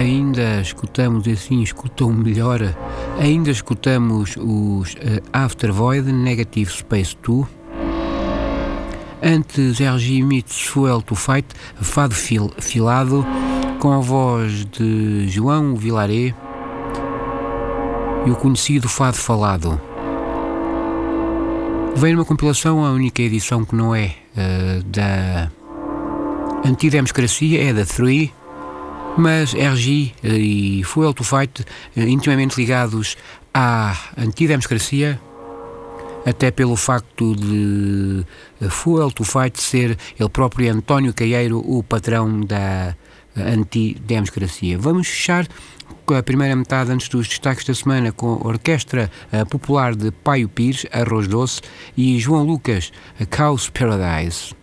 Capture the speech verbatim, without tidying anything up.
ainda escutamos, e assim escutam melhor, ainda escutamos os uh, After Void, Negative Space dois. Antes, R G Meets Fuel to Fight, Fado fil, Filado, com a voz de João Vilaré e o conhecido Fado Falado. Vem numa compilação, a única edição que não é uh, da Antidemocracia, é da Three, mas R G e Fuel to Fight uh, intimamente ligados à Antidemocracia, até pelo facto de uh, Fuel to Fight ser ele próprio, António Caieiro, o patrão da uh, Antidemocracia. Vamos fechar a primeira metade, antes dos destaques da semana, com a Orquestra uh, Popular de Paio Pires, Arroz Doce, e João Lucas, a Chaos Paradise.